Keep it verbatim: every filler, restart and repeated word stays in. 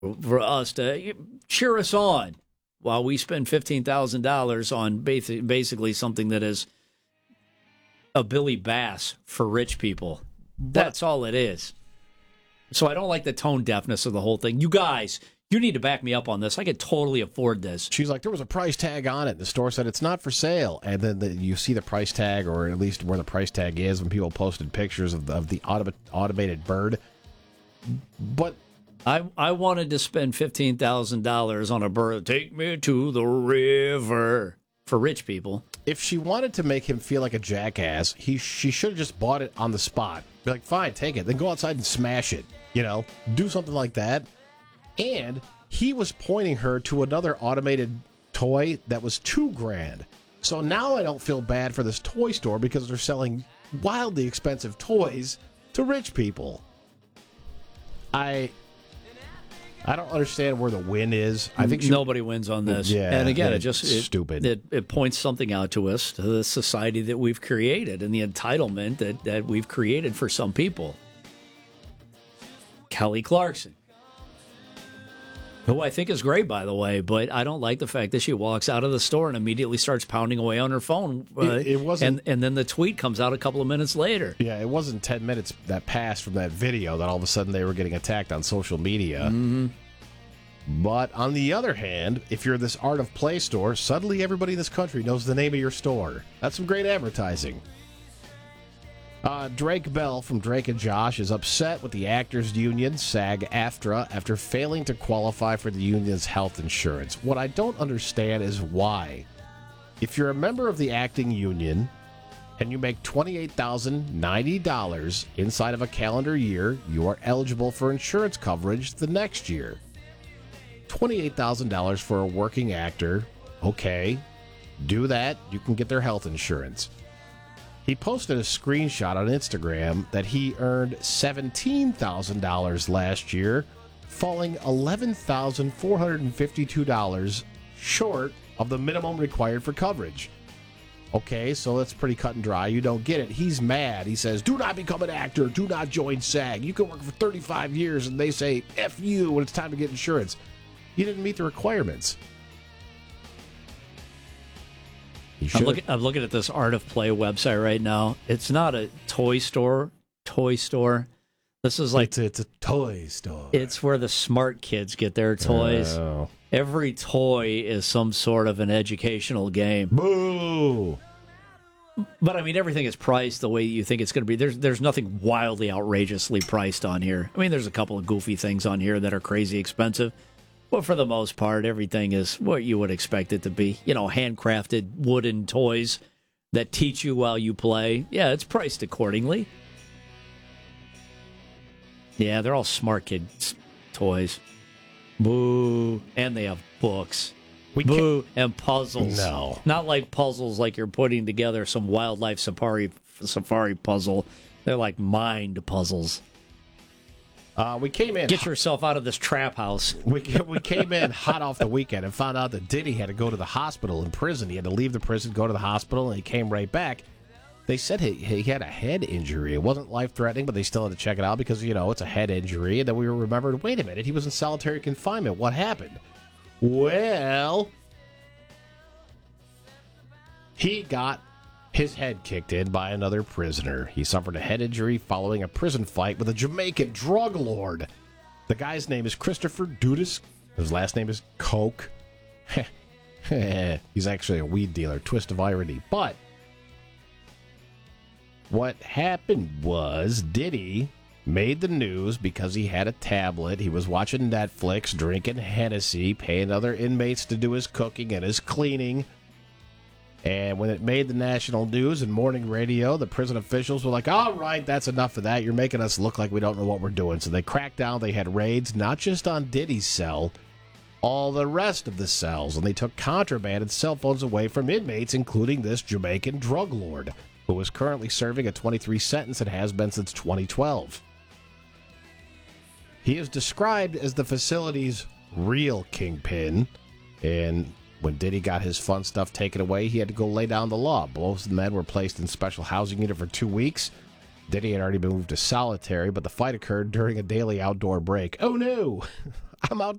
for us to cheer us on while we spend fifteen thousand dollars on basically something that is a Billy Bass for rich people. That's all it is. So I don't like the tone deafness of the whole thing. You guys, you need to back me up on this. I could totally afford this. She's like, there was a price tag on it. The store said it's not for sale. And then the, you see the price tag, or at least where the price tag is, when people posted pictures of the, of the autom- automated bird. But I I wanted to spend fifteen thousand dollars on a bird. Take me to the river. For rich people. If she wanted to make him feel like a jackass, he she should have just bought it on the spot. Be like, fine, take it. Then go outside and smash it. You know, do something like that. And he was pointing her to another automated toy that was two grand. So now I don't feel bad for this toy store because they're selling wildly expensive toys to rich people. I... I don't understand where the win is. I think she, nobody wins on this. Yeah, and again, it just it, stupid. It, it points something out to us, to the society that we've created and the entitlement that, that we've created for some people. Kelly Clarkson, who I think is great, by the way, but I don't like the fact that she walks out of the store and immediately starts pounding away on her phone. Uh, it, it wasn't, and, and then the tweet comes out a couple of minutes later. Yeah, it wasn't ten minutes that passed from that video that all of a sudden they were getting attacked on social media. Mm-hmm. But on the other hand, if you're this Art of Play store, suddenly everybody in this country knows the name of your store. That's some great advertising. Uh, Drake Bell from Drake and Josh is upset with the Actors Union, SAG-AFTRA, after failing to qualify for the union's health insurance. What I don't understand is why. If you're a member of the acting union and you make twenty-eight thousand ninety dollars inside of a calendar year, you are eligible for insurance coverage the next year. twenty-eight thousand dollars for a working actor, okay, do that, you can get their health insurance. He posted a screenshot on Instagram that he earned seventeen thousand dollars last year, falling eleven thousand four hundred fifty-two dollars short of the minimum required for coverage. Okay, so that's pretty cut and dry. You don't get it. He's mad. He says, do not become an actor. Do not join SAG. You can work for thirty-five years, and they say, F you when it's time to get insurance. You didn't meet the requirements. I'm looking, I'm looking at this Art of Play website right now. It's not a toy store, toy store. This is like... It's a, it's a toy store. It's where the smart kids get their toys. Oh. Every toy is some sort of an educational game. Boo! But, I mean, everything is priced the way you think it's going to be. There's there's nothing wildly outrageously priced on here. I mean, there's a couple of goofy things on here that are crazy expensive. But for the most part, everything is what you would expect it to be. You know, handcrafted wooden toys that teach you while you play. Yeah, it's priced accordingly. Yeah, they're all smart kids' toys. Boo. And they have books. We Boo. And puzzles. No. Not like puzzles like you're putting together some wildlife safari safari puzzle. They're like mind puzzles. Uh, we came in. Get yourself out of this trap house. We we came in hot off the weekend and found out that Diddy had to go to the hospital in prison. He had to leave the prison, go to the hospital, and he came right back. They said he, he had a head injury. It wasn't life-threatening, but they still had to check it out because, you know, it's a head injury. And then we remembered, wait a minute, he was in solitary confinement. What happened? Well, he got his head kicked in by another prisoner. He suffered a head injury following a prison fight with a Jamaican drug lord. The guy's name is Christopher Dudas. His last name is Coke. He's actually a weed dealer. Twist of irony. But what happened was Diddy made the news because he had a tablet. He was watching Netflix, drinking Hennessy, paying other inmates to do his cooking and his cleaning. And when it made the national news and morning radio, the prison officials were like, all right, that's enough of that. You're making us look like we don't know what we're doing. So they cracked down. They had raids, not just on Diddy's cell, all the rest of the cells. And they took contraband and cell phones away from inmates, including this Jamaican drug lord, who is currently serving a twenty-three sentence and has been since twenty twelve. He is described as the facility's real kingpin, and when Diddy got his fun stuff taken away, he had to go lay down the law. Both men were placed in special housing unit for two weeks. Diddy had already been moved to solitary, but the fight occurred during a daily outdoor break. Oh no! I'm out